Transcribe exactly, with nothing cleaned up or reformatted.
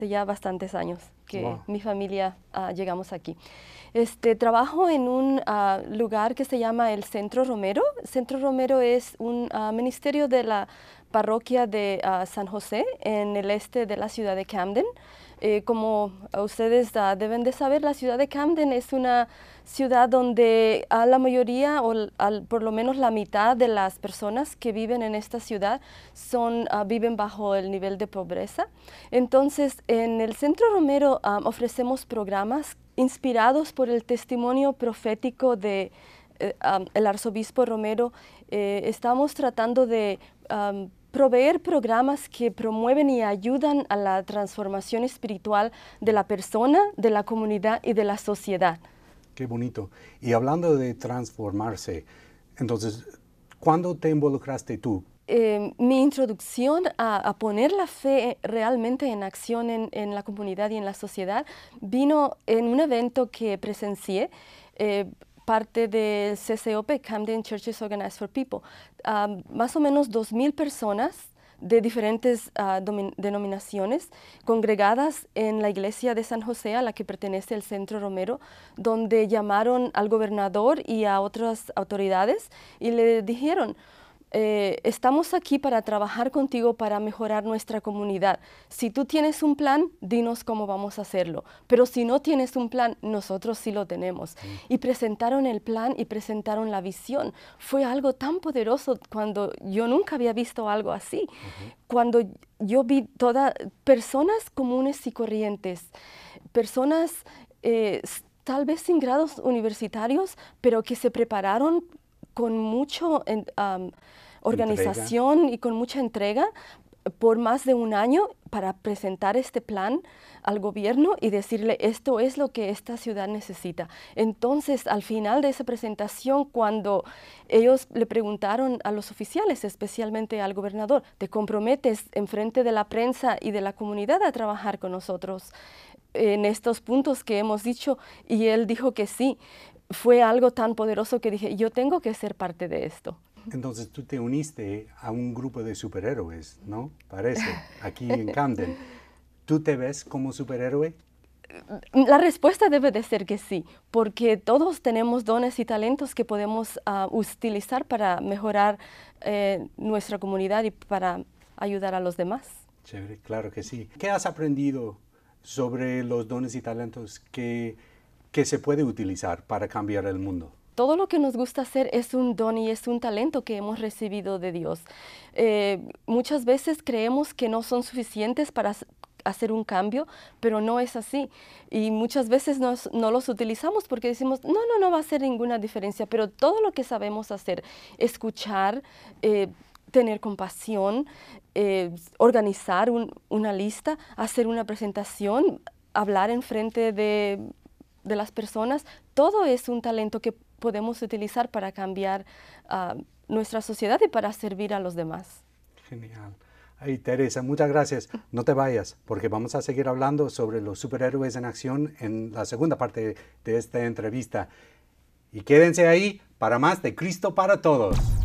Ya bastantes años que Wow. mi familia uh, llegamos aquí. Este, trabajo en un uh, lugar que se llama el Centro Romero. Centro Romero es un uh, ministerio de la parroquia de uh, San José en el este de la ciudad de Camden. Eh, como ustedes uh, deben de saber, la ciudad de Camden es una ciudad donde a la mayoría o al, por lo menos la mitad de las personas que viven en esta ciudad son, uh, viven bajo el nivel de pobreza. Entonces, en el Centro Romero um, ofrecemos programas inspirados por el testimonio profético de eh, um, el arzobispo Romero. Eh, estamos tratando de um, proveer programas que promueven y ayudan a la transformación espiritual de la persona, de la comunidad y de la sociedad. Qué bonito. Y hablando de transformarse, entonces, ¿cuándo te involucraste tú? Eh, mi introducción a, a poner la fe realmente en acción en, en la comunidad y en la sociedad vino en un evento que presencié, eh, parte del C C O P, Camden Churches Organized for People. Um, más o menos dos mil personas de diferentes uh, denominaciones congregadas en la iglesia de San José, a la que pertenece el Centro Romero, donde llamaron al gobernador y a otras autoridades y le dijeron: Eh, estamos aquí para trabajar contigo para mejorar nuestra comunidad. Si tú tienes un plan, dinos cómo vamos a hacerlo. Pero si no tienes un plan, nosotros sí lo tenemos. Mm. Y presentaron el plan y presentaron la visión. Fue algo tan poderoso cuando yo nunca había visto algo así. Uh-huh. Cuando yo vi todas personas comunes y corrientes, personas eh, tal vez sin grados universitarios, pero que se prepararon con mucho um, organización entrega. Y con mucha entrega por más de un año para presentar este plan al gobierno y decirle: esto es lo que esta ciudad necesita. Entonces, al final de esa presentación, cuando ellos le preguntaron a los oficiales, especialmente al gobernador: ¿te comprometes en frente de la prensa y de la comunidad a trabajar con nosotros en estos puntos que hemos dicho? Y él dijo que sí. Fue algo tan poderoso que dije: yo tengo que ser parte de esto. Entonces tú te uniste a un grupo de superhéroes, ¿no? Parece, aquí en Camden. ¿Tú te ves como superhéroe? La respuesta debe de ser que sí, porque todos tenemos dones y talentos que podemos uh, utilizar para mejorar eh, nuestra comunidad y para ayudar a los demás. Chévere, claro que sí. ¿Qué has aprendido sobre los dones y talentos que, que se puede utilizar para cambiar el mundo? Todo lo que nos gusta hacer es un don y es un talento que hemos recibido de Dios. Eh, muchas veces creemos que no son suficientes para hacer un cambio, pero no es así. Y muchas veces nos, no los utilizamos porque decimos: no, no, no va a hacer ninguna diferencia. Pero todo lo que sabemos hacer, escuchar, eh, tener compasión, eh, organizar un, una lista, hacer una presentación, hablar en frente de, de las personas, todo es un talento que podemos utilizar para cambiar uh, nuestra sociedad y para servir a los demás. Genial. Ay, Teresa, muchas gracias. No te vayas, porque vamos a seguir hablando sobre los superhéroes en acción en la segunda parte de esta entrevista. Y quédense ahí para más de Cristo para Todos.